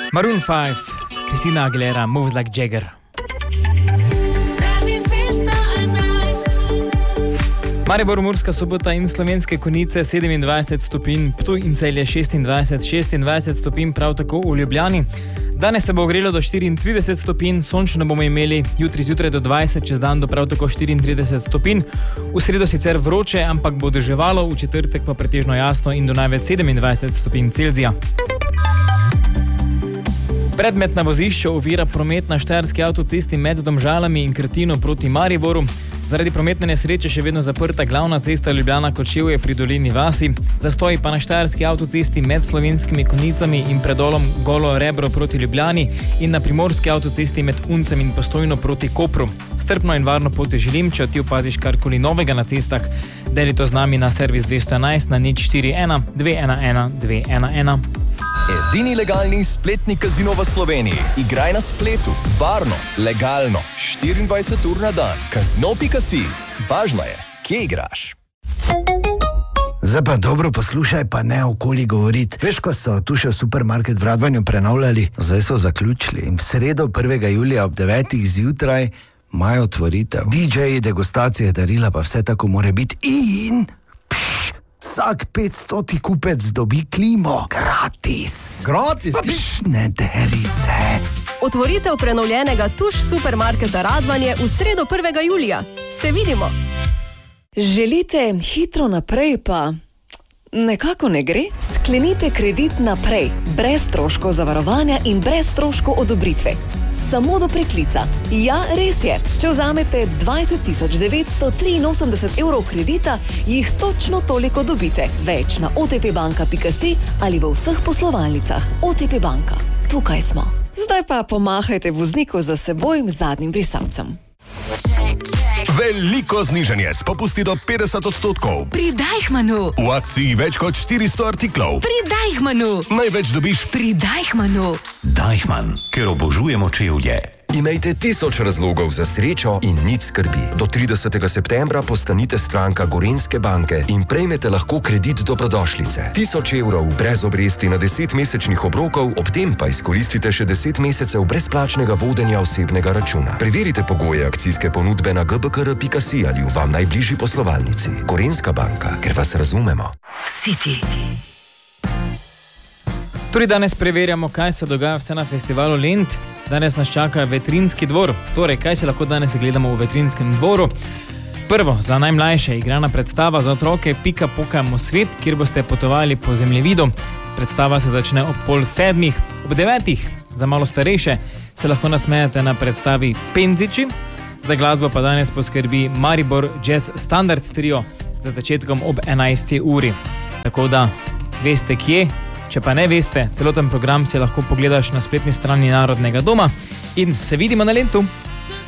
Maroon 5, Christina Aguilera, Moves Like Jagger. Maribor, Murska Sobota in Slovenske Konjice 27 stopinj, Ptuj in Celje 26 stopinj, prav tako v Ljubljani. Danes se bo ogrelo do 34 stopinj, sončno bomo imeli, jutri zjutraj do 20, čez dan do prav tako 34 stopinj. V sredo sicer vroče, ampak bo deževalo, v četrtek pa pretežno jasno in do največ 27 stopinj Celzija. Predmetna vozišča ovira promet na Štajerski avtocesti med Domžalami in Krtino proti Mariboru. Zaradi prometne nesreče še vedno zaprta glavna cesta Ljubljana-Kočevje pri Dolini vasi, zastoji pa na Štajerski avtocesti med Slovenskimi Konjicami in predolom Golo Rebro proti Ljubljani in na Primorski avtocesti med Uncem in Postojno proti Kopru. Strpno in varno pot želim, če ti opaziš karkoli novega na cestah, deli to z nami na servis 211 na 041 211 211. Edini legalni spletni kazino v Sloveniji. Igraj na spletu, varno, legalno, 24 ur na dan. Kazino.si. Važno je, kje igraš. Zdaj pa dobro poslušaj, pa ne okoli govoriti. Veš, ko so tu še v supermarket v Radvanju prenavljali, zdaj so zaključili in v sredo 1. julija ob 9. zjutraj imajo otvoritev. DJ-ji, degustacije, darila, pa vse tako more biti in... Vsak 500 kupec dobi klimo. Gratis. Gratis? Ne deri se. Otvoritev prenovljenega Tuš supermarketa Radvanje v sredo 1. julija. Se vidimo. Želite hitro naprej, pa nekako ne gre? Sklenite kredit naprej, brez stroškov zavarovanja in brez stroškov odobritve. Samo do preklica. Ja, res je. Če vzamete 20.983 evrov kredita, jih točno toliko dobite. Več na otpbanka.si ali v vseh poslovalnicah. OTP banka. Tukaj smo. Zdaj pa pomahajte vozniku za seboj zadnjim brisalcem. Veliko znižanje s popusti do 50%. Pri Deichmannu. V akciji več kot 400 artiklov. Pri Deichmannu. Največ dobiš pri Deichmannu. Deichmann, ker obožujemo čevlje. Imejte 1000 razlogov za srečo in nič skrbi. Do 30. septembra postanite stranka Gorenjske banke in prejmete lahko kredit dobrodošlice. 1000 evrov brez obresti na 10 mesečnih obrokov, ob tem pa izkoristite še 10 mesecev brezplačnega vodenja osebnega računa. Preverite pogoje akcijske ponudbe na gbkr.si ali v vam najbližji poslovalnici. Gorenjska banka, ker vas razumemo. City. Tudi danes preverjamo, kaj se dogaja vse na festivalu Lent. Danes nas čaka Vetrinjski dvor. Torej, kaj se lahko danes gledamo v Vetrinjskem dvoru? Prvo, za najmlajše igrana predstava za otroke Pika pokamo svet, kjer boste potovali po zemljevidu. Predstava se začne ob 6:30. Ob 9. za malo starejše se lahko nasmejate na predstavi Penziči. Za glasbo pa danes poskrbi Maribor Jazz Standards Trio za začetkom ob 11. uri. Tako da veste kje. Če pa ne veste, celoten program si lahko pogledaš na spletni strani Narodnega doma in se vidimo na Lentu.